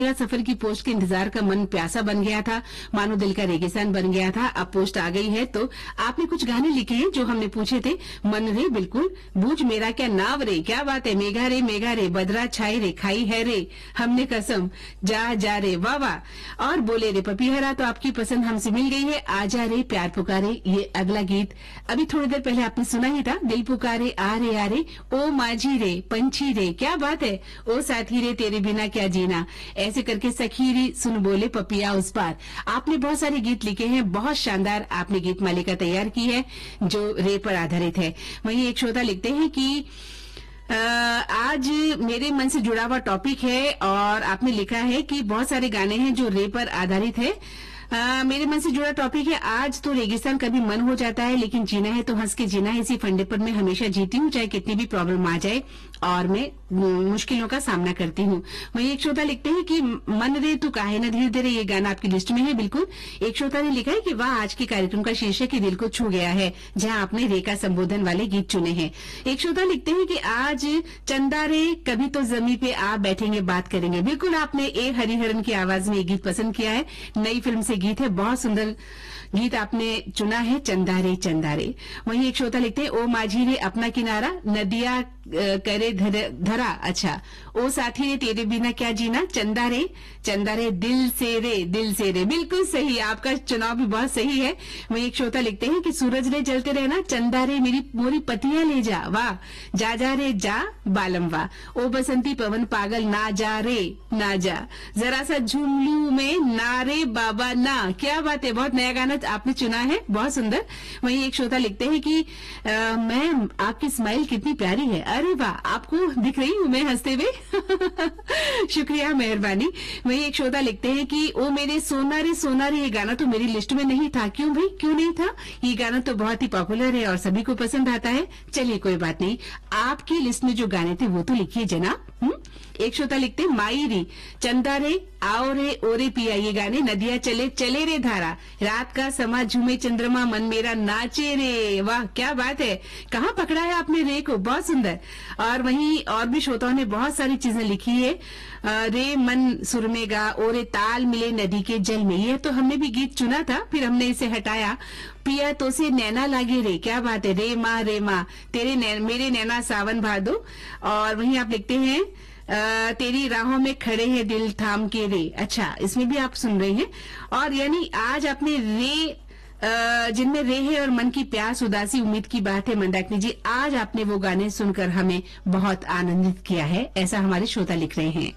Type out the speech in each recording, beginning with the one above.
सफर की पोस्ट के इंतजार का मन प्यासा बन गया था, मानो दिल का रेगिस्तान बन गया था। अब पोस्ट आ गई है तो आपने कुछ गाने लिखे हैं जो हमने पूछे थे। मन रे बिल्कुल, बूझ मेरा क्या नाव रे, क्या बात है, मेघा रे बदरा छाई रे, खाई है रे हमने कसम, जा जा रे वाह वाह, और बोले रे पपीहरा तो आपकी पसंद हमसे मिल गई है। आजा रे प्यार पुकारे, ये अगला गीत अभी थोड़ी देर पहले आपने सुना ही था। दिल पुकारे आ रे ओ माझी रे पंछी रे, क्या बात है, ओ साथी रे तेरे बिना क्या जीना, ऐसे करके सखीरी सुन बोले पपिया उस पार। आपने बहुत सारे गीत लिखे हैं, बहुत शानदार आपने गीत मालिका तैयार की है जो रे पर आधारित है। वहीं एक श्रोता लिखते हैं कि आज मेरे मन से जुड़ा हुआ टॉपिक है, और आपने लिखा है कि बहुत सारे गाने हैं जो रे पर आधारित है। मेरे मन से जुड़ा टॉपिक है, आज तो रेगिस्तान कभी मन हो जाता है, लेकिन जीना है तो हंस के जीना है, इसी फंडे पर मैं हमेशा जीती हूँ, चाहे कितनी भी प्रॉब्लम आ जाए, और मैं मुश्किलों का सामना करती हूँ। वहीं एक श्रोता लिखते हैं कि मन रे तू काहे न धीरे धीरे, ये गाना आपकी लिस्ट में है बिल्कुल। एक श्रोता ने लिखा है कि वाह, आज के कार्यक्रम का शीर्षक ही दिल को छू गया है, जहाँ आपने रे का संबोधन वाले गीत चुने हैं। एक श्रोता लिखते हैं कि आज चंदा रे कभी तो जमी पे आप बैठेंगे बात करेंगे। बिल्कुल, आपने ए हरिहरन की आवाज में ये गीत पसंद किया है, नई फिल्म से गीत है, बहुत सुंदर गीत आपने चुना है, चंदा रे। वहीं एक श्रोता लिखते हैं ओ माझी रे अपना किनारा, नदिया करे धरा, अच्छा, ओ साथी रे तेरे बिना क्या जीना, चंदा रे दिल से रे। बिल्कुल सही, आपका चुनाव भी बहुत सही है। वहीं एक श्रोता लिखते हैं कि सूरज रे जलते रहना, चंदा रे मेरी मोरी पतियां ले जा, वाह, जा रे जा बालम वाह, ओ बसंती पवन पागल ना जा रे ना जा, जरा सा झूम लू में ना रे बाबा ना, क्या बात है, बहुत नया गाना आपने चुना है, बहुत सुंदर। वहीं एक श्रोता लिखते हैं कि मैम आपकी स्माइल कितनी प्यारी है, अरे वाह, आपको दिख रही हूं मैं हंसते हुए शुक्रिया, मेहरबानी। वहीं एक श्रोता लिखते हैं कि ओ मेरे सोना रे, ये गाना तो मेरी लिस्ट में नहीं था, क्यों भाई, क्यों नहीं था, ये गाना तो बहुत ही पॉपुलर है और सभी को पसंद आता है। चलिए कोई बात नहीं, आपकी लिस्ट में जो गाने थे वो तो लिखिए जनाब। एक श्रोता लिखते माई री, चंदा रे आओ रे ओरे पिया, ये गाने, नदिया चले रे धारा, रात का समा झूमे चंद्रमा मन मेरा नाचे रे, वाह क्या बात है, कहाँ पकड़ा है आपने रे को, बहुत सुंदर। और वहीं और भी श्रोताओं ने बहुत सारी चीजें लिखी है, रे मन सुर में गा, ओरे ताल मिले नदी के जल में, ये तो हमने भी गीत चुना था, फिर हमने इसे हटाया। पिया तो से नैना लागे रे, क्या बात है, रे माँ मेरे नैना सावन भादो। और वहीं आप लिखते हैं तेरी राहों में खड़े हैं दिल थाम के रे, अच्छा, इसमें भी आप सुन रहे हैं। और यानी आज आपने रे जिनमें रे है और मन की प्यास उदासी उम्मीद की बात है, मंदाकिनी जी, आज आपने वो गाने सुनकर हमें बहुत आनंदित किया है, ऐसा हमारे श्रोता लिख रहे हैं।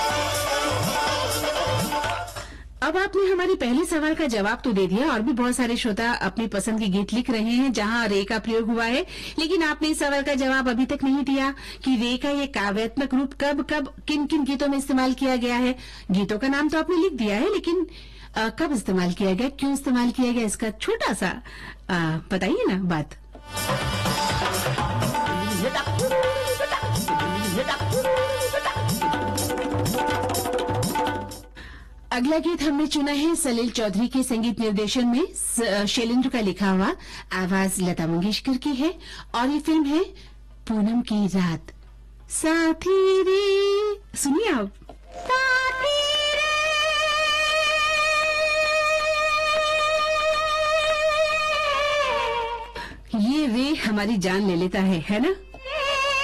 अब आपने हमारे पहले सवाल का जवाब तो दे दिया, और भी बहुत सारे श्रोता अपनी पसंद के गीत लिख रहे हैं जहां रे का प्रयोग हुआ है, लेकिन आपने इस सवाल का जवाब अभी तक नहीं दिया कि रे का ये काव्यात्मक रूप कब किन किन गीतों में इस्तेमाल किया गया है। गीतों का नाम तो आपने लिख दिया है, लेकिन कब इस्तेमाल किया गया, क्यों इस्तेमाल किया गया, इसका छोटा सा बताइए ना बात। अगला गीत हमने चुना है सलील चौधरी के संगीत निर्देशन में, शैलेंद्र का लिखा हुआ, आवाज लता मंगेशकर की है, और ये फिल्म है पूनम की रात। साथी रे, सुनिए आप, साथी रे, ये रे हमारी जान ले लेता है ना।